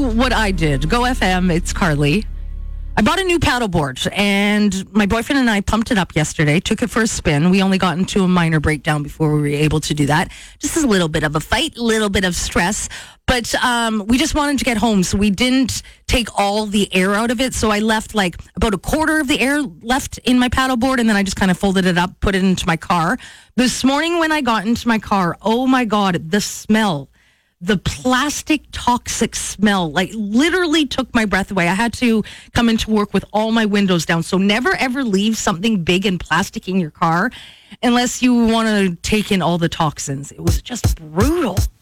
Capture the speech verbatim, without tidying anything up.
what I did. Go F M, it's Carly. I bought a new paddleboard, and my boyfriend and I pumped it up yesterday, took it for a spin. We only got into a minor breakdown before we were able to do that. Just a little bit of a fight, a little bit of stress. But um, we just wanted to get home, so we didn't take all the air out of it. So I left like about a quarter of the air left in my paddleboard, and then I just kind of folded it up, put it into my car. This morning when I got into my car, oh my God, the smell. The plastic toxic smell, like literally took my breath away. I had to come into work with all my windows down. So never ever leave something big and plastic in your car unless you want to take in all the toxins. It was just brutal.